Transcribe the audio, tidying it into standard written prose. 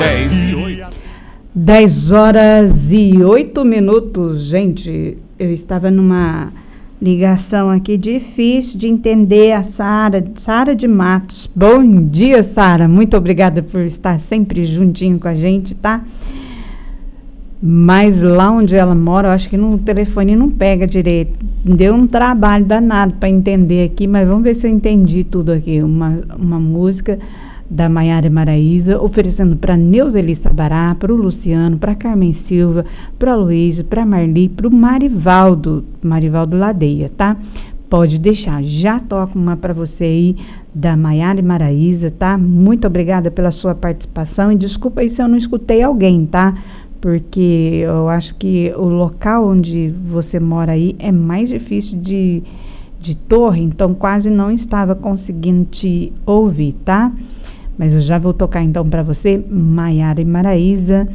10h08. Gente, eu estava numa ligação aqui difícil de entender a Sara de Matos. Bom dia, Sara. Muito obrigada por estar sempre juntinho com a gente, tá? Mas lá onde ela mora, eu acho que no telefone não pega direito. Deu um trabalho danado para entender aqui, mas vamos ver se eu entendi tudo aqui. Uma música da Maiara e Maraíza, oferecendo para Neuzeli Sabará, para o Luciano, para Carmen Silva, para a Luísa, para a Marli, para o Marivaldo Ladeia, tá? Pode deixar, já toco uma para você aí, da Maiara e Maraíza, tá? Muito obrigada pela sua participação e desculpa aí se eu não escutei alguém, tá? Porque eu acho que o local onde você mora aí é mais difícil de torre, então quase não estava conseguindo te ouvir, tá? Mas eu já vou tocar então para você, Maiara e Maraíza.